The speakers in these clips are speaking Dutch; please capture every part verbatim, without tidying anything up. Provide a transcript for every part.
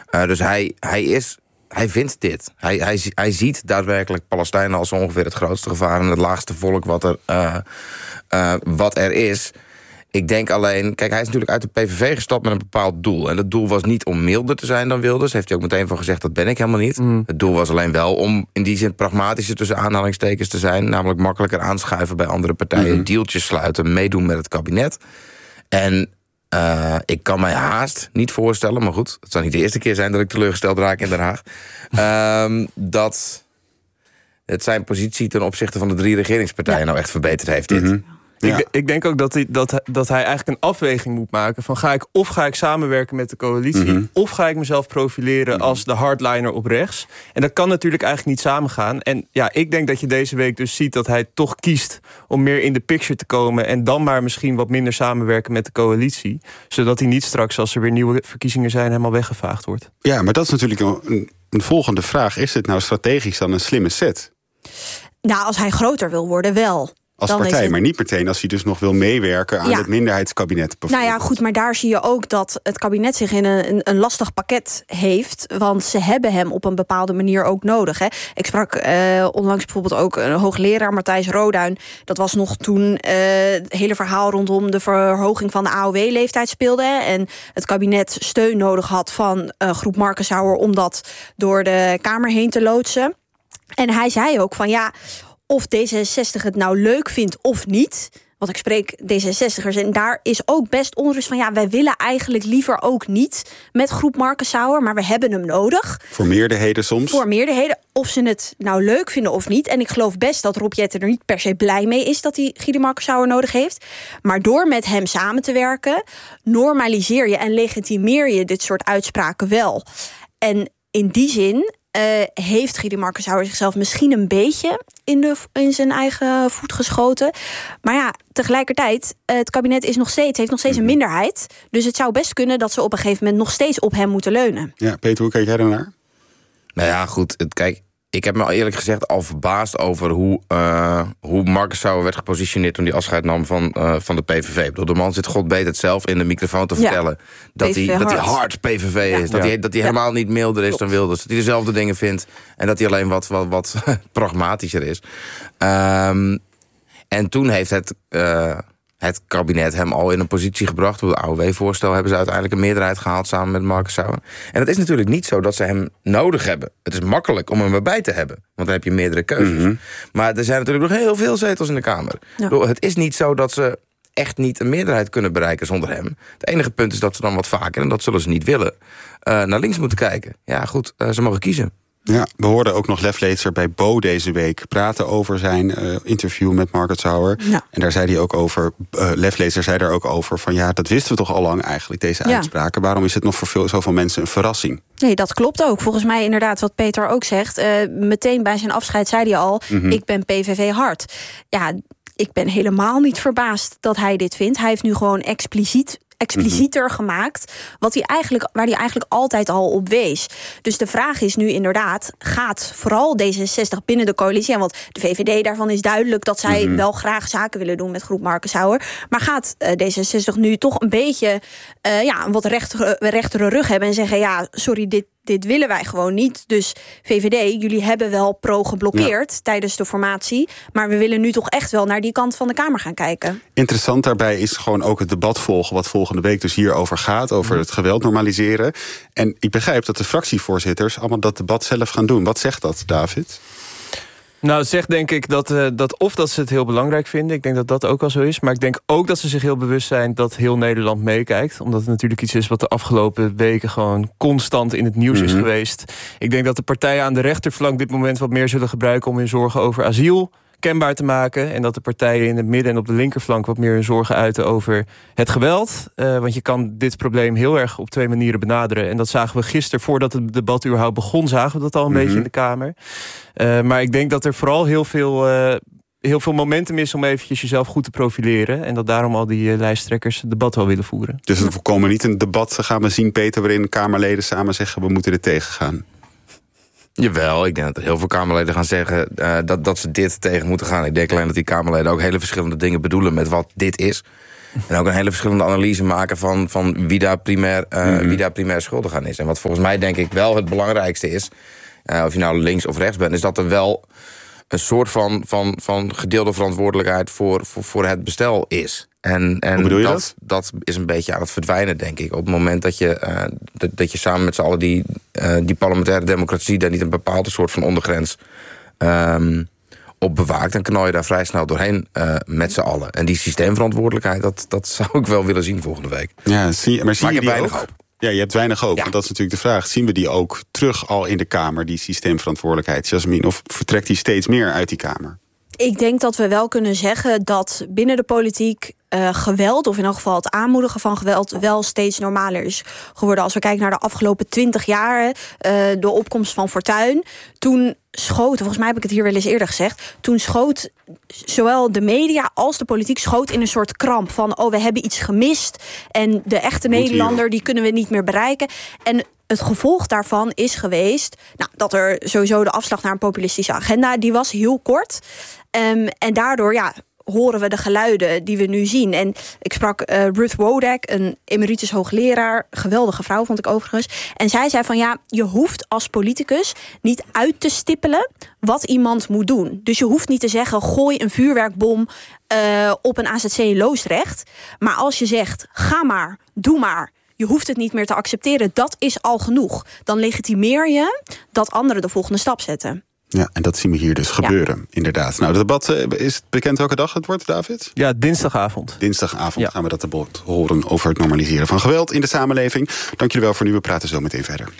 Uh, dus hij, hij is... Hij vindt dit. Hij, hij, hij ziet daadwerkelijk Palestijnen als ongeveer het grootste gevaar en het laagste volk wat er, uh, uh, wat er is. Ik denk alleen... Kijk, hij is natuurlijk uit de P V V gestapt met een bepaald doel. En dat doel was niet om milder te zijn dan Wilders. Heeft hij ook meteen van gezegd, dat ben ik helemaal niet. Mm. Het doel was alleen wel om in die zin pragmatischer tussen aanhalingstekens te zijn. Namelijk makkelijker aanschuiven bij andere partijen. Mm-hmm. Dealtjes sluiten, meedoen met het kabinet. En... Uh, ik kan mij haast niet voorstellen, maar goed, het zou niet de eerste keer zijn dat ik teleurgesteld raak in Den Haag. Uh, dat het zijn positie ten opzichte van de drie regeringspartijen ja. nou echt verbeterd heeft. Dit. Mm-hmm. Ja. Ik, ik denk ook dat hij, dat, dat hij eigenlijk een afweging moet maken van ga ik of ga ik samenwerken met de coalitie, mm-hmm. of ga ik mezelf profileren mm-hmm. als de hardliner op rechts. En dat kan natuurlijk eigenlijk niet samengaan. En ja, ik denk dat je deze week dus ziet dat hij toch kiest om meer in de picture te komen en dan maar misschien wat minder samenwerken met de coalitie, zodat hij niet straks, als er weer nieuwe verkiezingen zijn, helemaal weggevaagd wordt. Ja, maar dat is natuurlijk een, een volgende vraag. Is dit nou strategisch dan een slimme set? Nou, als hij groter wil worden, wel. Als partij, het... maar niet meteen als hij dus nog wil meewerken aan ja. het minderheidskabinet. Nou ja, goed, maar daar zie je ook dat het kabinet zich in een, een, een lastig pakket heeft. Want ze hebben hem op een bepaalde manier ook nodig. Hè. Ik sprak uh, onlangs bijvoorbeeld ook een hoogleraar, Matthijs Roduin. Dat was nog toen uh, het hele verhaal rondom de verhoging van de A O W-leeftijd speelde. Hè, en het kabinet steun nodig had van uh, groep Markensauer om dat door de Kamer heen te loodsen. En hij zei ook van ja... of D zesenzestig het nou leuk vindt of niet. Want ik spreek D zesenzestigers en daar is ook best onrust van... ja, wij willen eigenlijk liever ook niet met groep Markensauer... maar we hebben hem nodig. Voor meerderheden soms? Voor meerderheden, of ze het nou leuk vinden of niet. En ik geloof best dat Rob Jetten er niet per se blij mee is... dat hij Guido Markensauer nodig heeft. Maar door met hem samen te werken... normaliseer je en legitimeer je dit soort uitspraken wel. En in die zin... Uh, heeft Guido Markensauer zichzelf misschien een beetje in, de, in zijn eigen voet geschoten. Maar ja, tegelijkertijd, uh, het kabinet is nog steeds, heeft nog steeds een minderheid. Dus het zou best kunnen dat ze op een gegeven moment nog steeds op hem moeten leunen. Ja, Peter, hoe kijk jij daarnaar? Nou ja, goed, het, kijk... Ik heb me al eerlijk gezegd al verbaasd over hoe, uh, hoe Markensauer werd gepositioneerd... toen hij afscheid nam van, uh, van de P V V. Ik bedoel, de man zit, God weet het zelf, in de microfoon te vertellen... Ja, dat, hij, dat hij hard P V V is. Ja. Dat, ja. hij, dat hij helemaal niet milder is dan Wilders. Dat hij dezelfde dingen vindt. En dat hij alleen wat, wat, wat pragmatischer is. Um, en toen heeft het... Uh, het kabinet hem al in een positie gebracht. Door het A O W-voorstel hebben ze uiteindelijk een meerderheid gehaald... samen met Markensauer. En het is natuurlijk niet zo dat ze hem nodig hebben. Het is makkelijk om hem erbij te hebben. Want dan heb je meerdere keuzes. Mm-hmm. Maar er zijn natuurlijk nog heel veel zetels in de Kamer. Ja. Het is niet zo dat ze echt niet een meerderheid kunnen bereiken zonder hem. Het enige punt is dat ze dan wat vaker... en dat zullen ze niet willen, uh, naar links moeten kijken. Ja, goed, uh, ze mogen kiezen. Ja, we hoorden ook nog Lef Leedser bij Bo deze week praten over zijn uh, interview met Markensauer. Ja. En daar zei hij ook over, uh, Lef Leedser zei daar ook over van ja, dat wisten we toch al lang eigenlijk, deze ja. uitspraken. Waarom is het nog voor veel, zoveel mensen een verrassing? Nee, dat klopt ook. Volgens mij inderdaad wat Peter ook zegt. Uh, meteen bij zijn afscheid zei hij al, mm-hmm. ik ben P V V hard. Ja, ik ben helemaal niet verbaasd dat hij dit vindt. Hij heeft nu gewoon expliciet... explicieter mm-hmm. gemaakt, wat hij eigenlijk, waar hij eigenlijk altijd al op wees. Dus de vraag is nu inderdaad, gaat vooral D zesenzestig binnen de coalitie... want de V V D daarvan is duidelijk dat zij mm-hmm. wel graag zaken willen doen met groep Markensauer, maar gaat uh, D zesenzestig nu toch een beetje uh, ja, een wat rechtere, rechtere rug hebben en zeggen, ja, sorry, dit Dit willen wij gewoon niet. Dus V V D, jullie hebben wel pro geblokkeerd ja. tijdens de formatie. Maar we willen nu toch echt wel naar die kant van de Kamer gaan kijken. Interessant daarbij is gewoon ook het debat volgen... wat volgende week dus hierover gaat. Over het geweld normaliseren. En ik begrijp dat de fractievoorzitters allemaal dat debat zelf gaan doen. Wat zegt dat, David? Nou, het zegt denk ik dat, uh, dat of dat ze het heel belangrijk vinden. Ik denk dat dat ook wel zo is. Maar ik denk ook dat ze zich heel bewust zijn dat heel Nederland meekijkt. Omdat het natuurlijk iets is wat de afgelopen weken gewoon constant in het nieuws mm-hmm. is geweest. Ik denk dat de partijen aan de rechterflank dit moment wat meer zullen gebruiken om hun zorgen over asiel kenbaar te maken. En dat de partijen in het midden en op de linkerflank wat meer hun zorgen uiten over het geweld. Uh, want je kan dit probleem heel erg op twee manieren benaderen. En dat zagen we gisteren, voordat het debat überhaupt begon, zagen we dat al een mm-hmm. beetje in de Kamer. Uh, maar ik denk dat er vooral heel veel, uh, heel veel momentum is om eventjes jezelf goed te profileren. En dat daarom al die uh, lijsttrekkers het debat wel willen voeren. Dus we voorkomen niet een debat, gaan we zien, Peter, waarin Kamerleden samen zeggen, we moeten er tegen gaan. Jawel, ik denk dat er heel veel Kamerleden gaan zeggen uh, dat, dat ze dit tegen moeten gaan. Ik denk alleen dat die Kamerleden ook hele verschillende dingen bedoelen met wat dit is. En ook een hele verschillende analyse maken van, van wie, daar primair, uh, mm-hmm. wie daar primair schuldig aan is. En wat volgens mij denk ik wel het belangrijkste is, uh, of je nou links of rechts bent, is dat er wel een soort van, van, van gedeelde verantwoordelijkheid voor, voor, voor het bestel is. En, en Hoe bedoel je dat, dat? dat is een beetje aan het verdwijnen, denk ik. Op het moment dat je, uh, dat, dat je samen met z'n allen die, uh, die parlementaire democratie daar niet een bepaalde soort van ondergrens um, op bewaakt, dan knal je daar vrij snel doorheen uh, met z'n allen. En die systeemverantwoordelijkheid, dat, dat zou ik wel willen zien volgende week. Ja, zie, maar zie maar je ik heb die weinig ook? hoop. Ja, je hebt weinig hoop, Ja. want dat is natuurlijk de vraag. Zien we die ook terug al in de Kamer, die systeemverantwoordelijkheid, Jasmine? Of vertrekt die steeds meer uit die Kamer? Ik denk dat we wel kunnen zeggen dat binnen de politiek uh, geweld, of in elk geval het aanmoedigen van geweld, wel steeds normaler is geworden. Als we kijken naar de afgelopen twintig jaar, uh, de opkomst van Fortuyn, toen schoten, volgens mij heb ik het hier wel eens eerder gezegd, toen schoot zowel de media als de politiek schoot in een soort kramp van, oh, we hebben iets gemist en de echte Nederlander, die kunnen we niet meer bereiken. En het gevolg daarvan is geweest, nou, dat er sowieso de afslag naar een populistische agenda, die was heel kort. Um, en daardoor, ja, horen we de geluiden die we nu zien. En ik sprak uh, Ruth Wodak, een emeritus hoogleraar, geweldige vrouw vond ik overigens. En zij zei van, ja, je hoeft als politicus niet uit te stippelen wat iemand moet doen. Dus je hoeft niet te zeggen, gooi een vuurwerkbom uh, op een A Z C in Loosdrecht. Maar als je zegt, ga maar, doe maar, je hoeft het niet meer te accepteren, dat is al genoeg. Dan legitimeer je dat anderen de volgende stap zetten. Ja, en dat zien we hier dus gebeuren, ja. Inderdaad. Nou, het debat, uh, is het bekend welke dag het wordt, David? Ja, dinsdagavond. Dinsdagavond ja. gaan we dat debat horen over het normaliseren van geweld in de samenleving. Dank jullie wel voor nu, we praten zo meteen verder.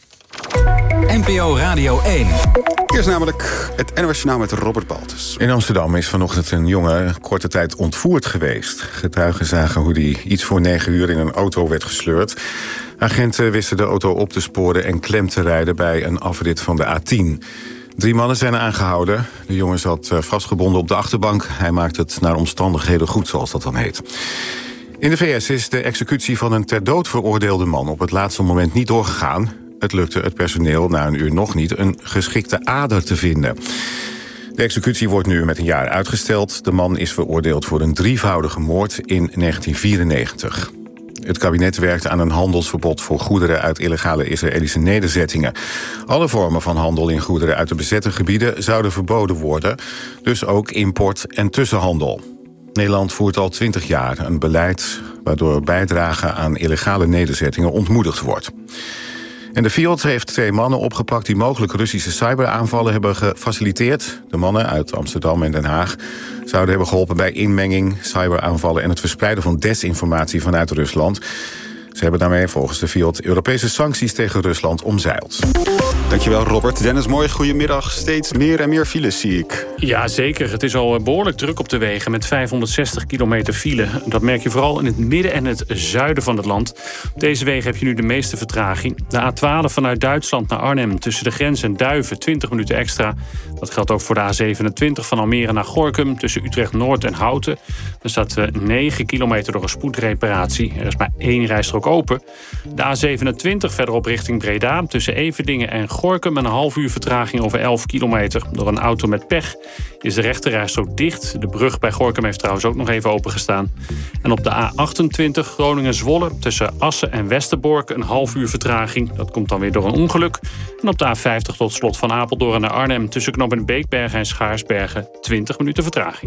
N P O Radio één. Eerst namelijk het N O S Journaal met Robert Baltus. In Amsterdam is vanochtend een jongen korte tijd ontvoerd geweest. Getuigen zagen hoe hij iets voor negen uur in een auto werd gesleurd. Agenten wisten de auto op te sporen en klem te rijden bij een afrit van de A tien. Drie mannen zijn aangehouden. De jongen zat vastgebonden op de achterbank. Hij maakt het naar omstandigheden goed, zoals dat dan heet. In de V S is de executie van een ter dood veroordeelde man op het laatste moment niet doorgegaan. Het lukte het personeel na een uur nog niet een geschikte ader te vinden. De executie wordt nu met een jaar uitgesteld. De man is veroordeeld voor een drievoudige moord in negentien vierennegentig. Het kabinet werkt aan een handelsverbod voor goederen uit illegale Israëlische nederzettingen. Alle vormen van handel in goederen uit de bezette gebieden zouden verboden worden. Dus ook import en tussenhandel. Nederland voert al twintig jaar een beleid waardoor bijdrage aan illegale nederzettingen ontmoedigd wordt. En de Fiat heeft twee mannen opgepakt die mogelijk Russische cyberaanvallen hebben gefaciliteerd. De mannen uit Amsterdam en Den Haag zouden hebben geholpen bij inmenging, cyberaanvallen en het verspreiden van desinformatie vanuit Rusland. Ze hebben daarmee volgens de Fiat Europese sancties tegen Rusland omzeild. Dankjewel Robert. Dennis, mooi, goedemiddag. Steeds meer en meer files zie ik. Ja, zeker. Het is al behoorlijk druk op de wegen met vijfhonderdzestig kilometer file. Dat merk je vooral in het midden en het zuiden van het land. Op deze wegen heb je nu de meeste vertraging. De A twaalf vanuit Duitsland naar Arnhem tussen de grens en Duiven, twintig minuten extra. Dat geldt ook voor de A zevenentwintig van Almere naar Gorinchem tussen Utrecht-Noord en Houten. Er staat negen kilometer door een spoedreparatie. Er is maar één rijstrook open. De A zevenentwintig verderop richting Breda tussen Everdingen en Gorinchem een half uur vertraging over elf kilometer. Door een auto met pech is de rechterrijstrook dicht. De brug bij Gorinchem heeft trouwens ook nog even opengestaan. En op de A achtentwintig Groningen-Zwolle tussen Assen en Westerbork een half uur vertraging. Dat komt dan weer door een ongeluk. En op de A vijftig tot slot van Apeldoorn naar Arnhem tussen knooppunt Beekbergen en Schaarsbergen twintig minuten vertraging.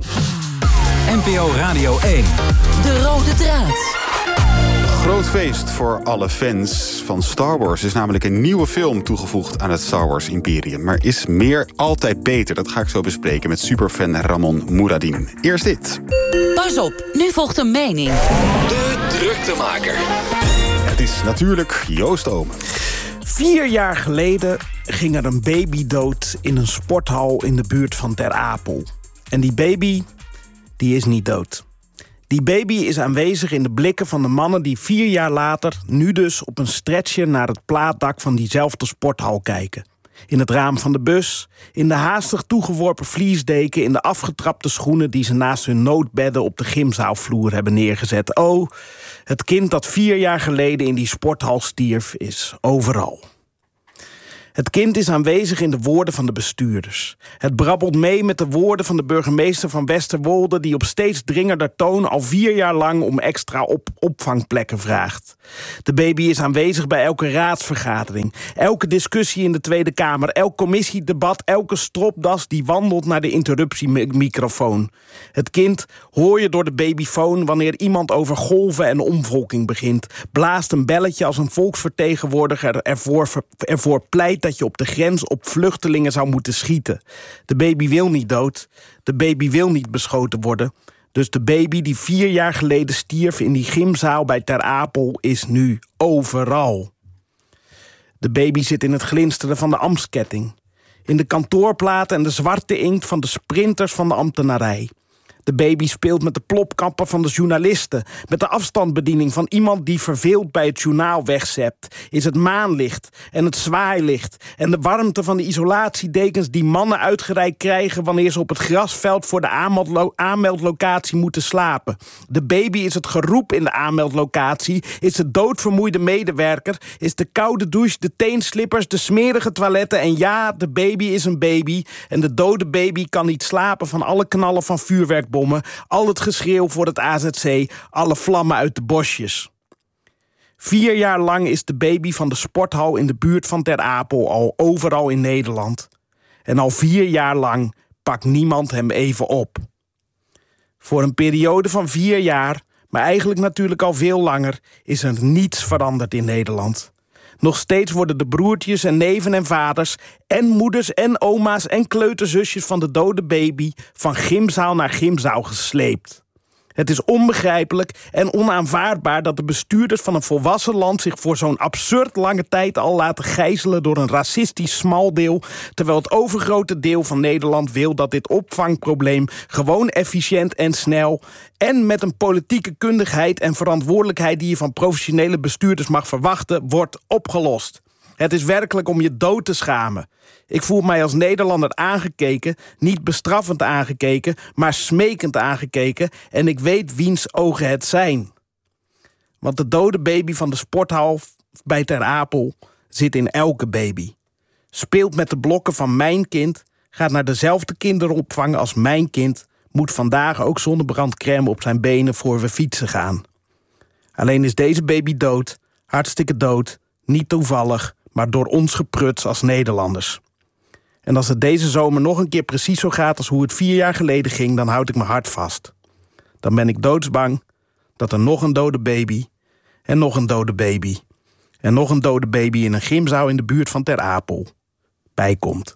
N P O Radio één. De rode draad. Groot feest voor alle fans van Star Wars. Er is namelijk een nieuwe film toegevoegd aan het Star Wars Imperium. Maar is meer altijd beter? Dat ga ik zo bespreken met superfan Ramon Mouradin. Eerst dit. Pas op, nu volgt een mening. De druktemaker. Het is natuurlijk Joost Omen. Vier jaar geleden ging er een baby dood in een sporthal in de buurt van Ter Apel. En die baby, die is niet dood. Die baby is aanwezig in de blikken van de mannen die vier jaar later, nu dus op een stretcher naar het plaatdak van diezelfde sporthal kijken. In het raam van de bus, in de haastig toegeworpen vliesdeken, in de afgetrapte schoenen die ze naast hun noodbedden op de gymzaalvloer hebben neergezet. Oh, het kind dat vier jaar geleden in die sporthal stierf is overal. Het kind is aanwezig in de woorden van de bestuurders. Het brabbelt mee met de woorden van de burgemeester van Westerwolde, die op steeds dringender toon al vier jaar lang om extra op opvangplekken vraagt. De baby is aanwezig bij elke raadsvergadering, elke discussie in de Tweede Kamer, elk commissiedebat, elke stropdas die wandelt naar de interruptiemicrofoon. Het kind hoor je door de babyfoon wanneer iemand over golven en omvolking begint, blaast een belletje als een volksvertegenwoordiger ervoor, ervoor pleit dat je op de grens op vluchtelingen zou moeten schieten. De baby wil niet dood. De baby wil niet beschoten worden. Dus de baby die vier jaar geleden stierf in die gymzaal bij Ter Apel is nu overal. De baby zit in het glinsteren van de ambtsketting. In de kantoorplaten en de zwarte inkt van de sprinters van de ambtenarij. De baby speelt met de plopkappen van de journalisten. Met de afstandsbediening van iemand die verveeld bij het journaal wegzept. Is het maanlicht en het zwaailicht. En de warmte van de isolatiedekens die mannen uitgereikt krijgen wanneer ze op het grasveld voor de aanmeldlo- aanmeldlocatie moeten slapen. De baby is het geroep in de aanmeldlocatie. Is de doodvermoeide medewerker. Is de koude douche, de teenslippers, de smerige toiletten. En ja, de baby is een baby. En de dode baby kan niet slapen van alle knallen van vuurwerk. Al het geschreeuw voor het A Z C, alle vlammen uit de bosjes. Vier jaar lang is de baby van de sporthal in de buurt van Ter Apel al overal in Nederland. En al vier jaar lang pakt niemand hem even op. Voor een periode van vier jaar, maar eigenlijk natuurlijk al veel langer, is er niets veranderd in Nederland. Nog steeds worden de broertjes en neven en vaders en moeders en oma's en kleuterzusjes van de dode baby van gymzaal naar gymzaal gesleept. Het is onbegrijpelijk en onaanvaardbaar dat de bestuurders van een volwassen land zich voor zo'n absurd lange tijd al laten gijzelen door een racistisch smaldeel, terwijl het overgrote deel van Nederland wil dat dit opvangprobleem gewoon efficiënt en snel en met een politieke kundigheid en verantwoordelijkheid die je van professionele bestuurders mag verwachten, wordt opgelost. Het is werkelijk om je dood te schamen. Ik voel mij als Nederlander aangekeken, niet bestraffend aangekeken, maar smekend aangekeken, en ik weet wiens ogen het zijn. Want de dode baby van de sporthal bij Ter Apel zit in elke baby. Speelt met de blokken van mijn kind, gaat naar dezelfde kinderopvang als mijn kind, moet vandaag ook zonnebrandcrème op zijn benen voor we fietsen gaan. Alleen is deze baby dood, hartstikke dood, niet toevallig, maar door ons gepruts als Nederlanders. En als het deze zomer nog een keer precies zo gaat als hoe het vier jaar geleden ging, dan houd ik mijn hart vast. Dan ben ik doodsbang dat er nog een dode baby en nog een dode baby en nog een dode baby in een gymzaal in de buurt van Ter Apel bijkomt.